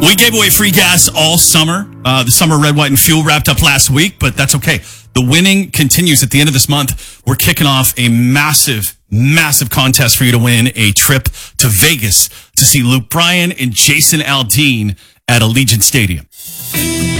We gave away free gas all summer. The summer Red, White, and Fuel wrapped up last week, but that's okay. The winning continues at the end of this month. We're kicking off a massive contest for you to win a trip to Vegas to see Luke Bryan and Jason Aldean at Allegiant Stadium.